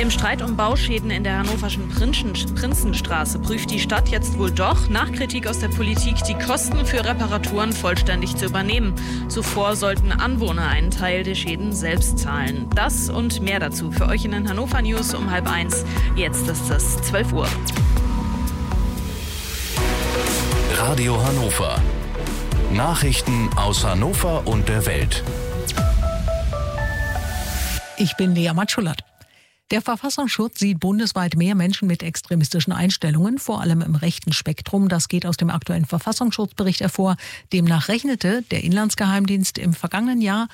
Im Streit um Bauschäden in der hannoverschen Prinzenstraße prüft die Stadt jetzt wohl doch nach Kritik aus der Politik die Kosten für Reparaturen vollständig zu übernehmen. Zuvor sollten Anwohner einen Teil der Schäden selbst zahlen. Das und mehr dazu für euch in den Hannover News um 12:30. Jetzt ist es 12 Uhr. Radio Hannover. Nachrichten aus Hannover und der Welt. Ich bin Lea Matschulat. Der Verfassungsschutz sieht bundesweit mehr Menschen mit extremistischen Einstellungen, vor allem im rechten Spektrum. Das geht aus dem aktuellen Verfassungsschutzbericht hervor. Demnach rechnete der Inlandsgeheimdienst im vergangenen Jahr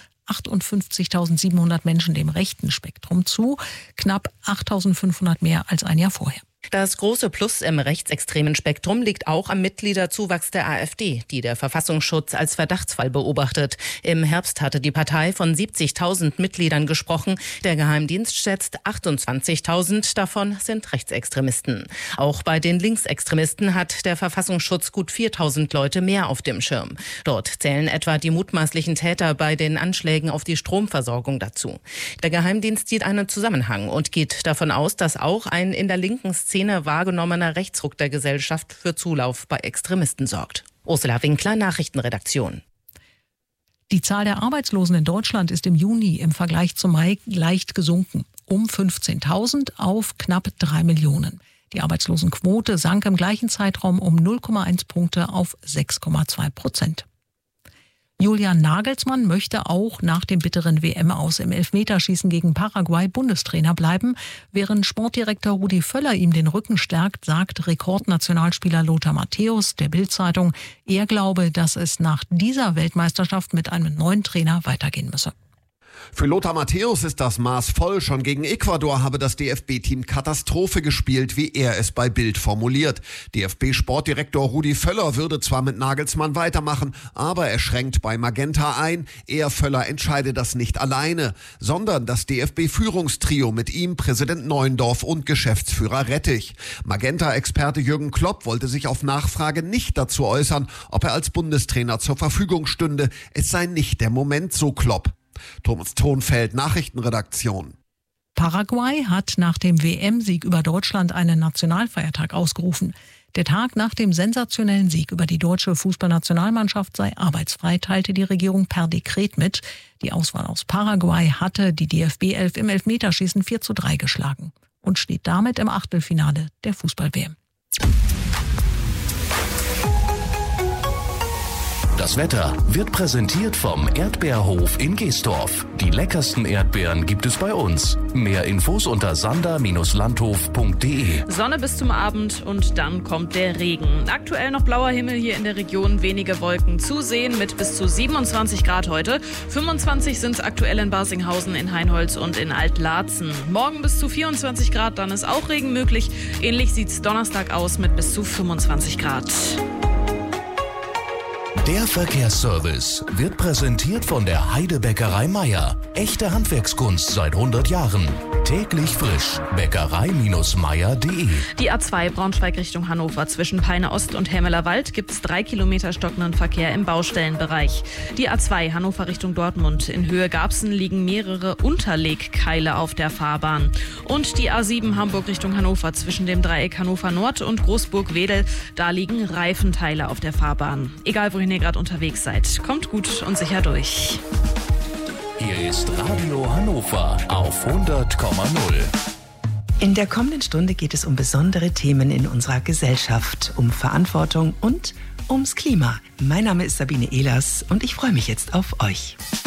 58.700 Menschen dem rechten Spektrum zu, knapp 8.500 mehr als ein Jahr vorher. Das große Plus im rechtsextremen Spektrum liegt auch am Mitgliederzuwachs der AfD, die der Verfassungsschutz als Verdachtsfall beobachtet. Im Herbst hatte die Partei von 70.000 Mitgliedern gesprochen. Der Geheimdienst schätzt 28.000, davon sind Rechtsextremisten. Auch bei den Linksextremisten hat der Verfassungsschutz gut 4.000 Leute mehr auf dem Schirm. Dort zählen etwa die mutmaßlichen Täter bei den Anschlägen auf die Stromversorgung dazu. Der Geheimdienst sieht einen Zusammenhang und geht davon aus, dass auch ein in der linken Szene wahrgenommener Rechtsruck der Gesellschaft für Zulauf bei Extremisten sorgt. Ursula Winkler, Nachrichtenredaktion. Die Zahl der Arbeitslosen in Deutschland ist im Juni im Vergleich zum Mai leicht gesunken. Um 15.000 auf knapp 3 Millionen. Die Arbeitslosenquote sank im gleichen Zeitraum um 0,1 Punkte auf 6,2%. Julian Nagelsmann möchte auch nach dem bitteren WM-Aus im Elfmeterschießen gegen Paraguay Bundestrainer bleiben. Während Sportdirektor Rudi Völler ihm den Rücken stärkt, sagt Rekordnationalspieler Lothar Matthäus der Bild-Zeitung, er glaube, dass es nach dieser Weltmeisterschaft mit einem neuen Trainer weitergehen müsse. Für Lothar Matthäus ist das Maß voll. Schon gegen Ecuador habe das DFB-Team Katastrophe gespielt, wie er es bei Bild formuliert. DFB-Sportdirektor Rudi Völler würde zwar mit Nagelsmann weitermachen, aber er schränkt bei Magenta ein. Er, Völler, entscheide das nicht alleine, sondern das DFB-Führungstrio mit ihm, Präsident Neuendorf und Geschäftsführer Rettich. Magenta-Experte Jürgen Klopp wollte sich auf Nachfrage nicht dazu äußern, ob er als Bundestrainer zur Verfügung stünde. Es sei nicht der Moment, so Klopp. Thomas Thonfeld, Nachrichtenredaktion. Paraguay hat nach dem WM-Sieg über Deutschland einen Nationalfeiertag ausgerufen. Der Tag nach dem sensationellen Sieg über die deutsche Fußballnationalmannschaft sei arbeitsfrei, teilte die Regierung per Dekret mit. Die Auswahl aus Paraguay hatte die DFB 11 im Elfmeterschießen 4:3 geschlagen und steht damit im Achtelfinale der Fußball-WM. Das Wetter wird präsentiert vom Erdbeerhof in Geestorf. Die leckersten Erdbeeren gibt es bei uns. Mehr Infos unter sander-landhof.de. Sonne bis zum Abend und dann kommt der Regen. Aktuell noch blauer Himmel hier in der Region, wenige Wolken zu sehen mit bis zu 27 Grad heute. 25 sind es aktuell in Barsinghausen, in Hainholz und in Altlarzen. Morgen bis zu 24 Grad, dann ist auch Regen möglich. Ähnlich sieht es Donnerstag aus mit bis zu 25 Grad. Der Verkehrsservice wird präsentiert von der Heidebäckerei Meier. Echte Handwerkskunst seit 100 Jahren. Täglich frisch. Bäckerei-meier.de. Die A2 Braunschweig Richtung Hannover zwischen Peine Ost und Helmeler Wald gibt es 3 Kilometer stockenden Verkehr im Baustellenbereich. Die A2 Hannover Richtung Dortmund. In Höhe Garbsen liegen mehrere Unterlegkeile auf der Fahrbahn. Und die A7 Hamburg Richtung Hannover zwischen dem Dreieck Hannover Nord und Großburg-Wedel. Da liegen Reifenteile auf der Fahrbahn. Egal wohin ihr gerade unterwegs seid, kommt gut und sicher durch. Hier ist Radio Hannover auf 100,0. In der kommenden Stunde geht es um besondere Themen in unserer Gesellschaft, um Verantwortung und ums Klima. Mein Name ist Sabine Ehlers und ich freue mich jetzt auf euch.